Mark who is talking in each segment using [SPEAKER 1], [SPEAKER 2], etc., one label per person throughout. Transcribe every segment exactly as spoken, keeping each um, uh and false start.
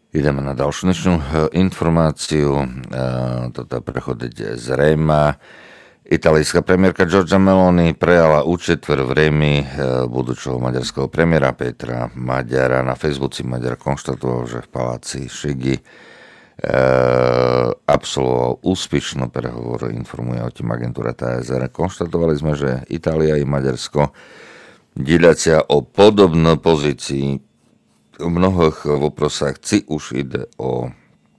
[SPEAKER 1] Ideme na ďalšiu dnešnú informáciu. Toto je prechodiť z Réma. Italijská premiérka Giorgia Meloni prejala účetver v Rémi budúceho maďarského premiéra Petra Maďara. Na Facebooku Maďar konštatoval, že v paláci Šigi absolvoval úspešný prehovor, informuje o tým agentúra té es er. Konštatovali sme, že Itália i Maďarsko dieľacia o podobné pozícii v mnohých vопроsách, či už ide o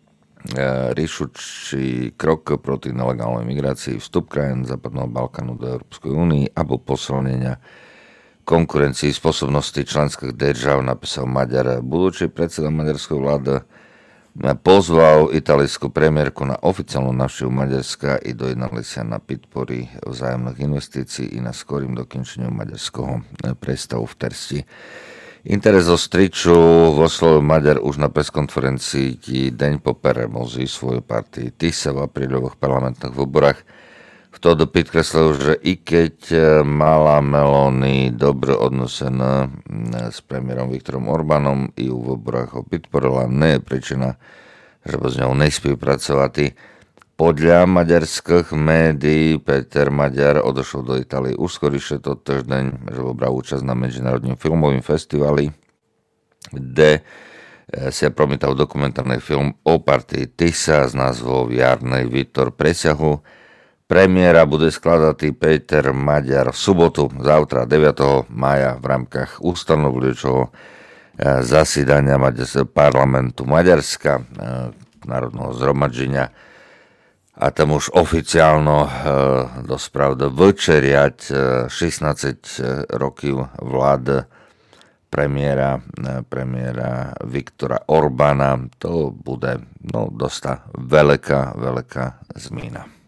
[SPEAKER 1] riešucí krok proti nelegálnej migrácii, vstup krajín Západného Balkánu do Európskej únie alebo posilnenia konkurencii spôsobnosti členských držav, napísal Maďar. Budúci predseda maďarskej vlády pozval italijskú premiérku na oficiálnu návštevu Maďarska i dojednali sa na podpory vzájomných investícií i na skorým dokončeniu maďarského prístavu v Tersti. Interes o striču vo slovo Maďar už na preskonferencii deň po premozi svojej partii TISA v aprílových parlamentných voľbách. Vtedy podkreslil, že i keď mala Meloni dobre odnosené s premiérom Viktorom Orbánom i u voľbách ho podporila, nie je príčina, že by s ňou nespolupracovali. Podľa maďarských médií Peter Maďar odošiel do Itálie už skorýšie to týždeň, že bral účasť na medzinárodnom filmovom festivali, kde sa promítal dokumentárny film o partii TISA s názvom Jarnej Viktor presiahu. Premiéra bude skladať Peter Maďar v sobotu, zajtra deviateho mája v rámkach ustanovujúceho zasedania parlamentu Maďarska, národného zhromaždenia. A tam už oficiálno e, dospravda večeriať e, šestnásť rokov vlády premiéra, e, premiéra Viktora Orbána. To bude no, dosta veľká, veľká zmena.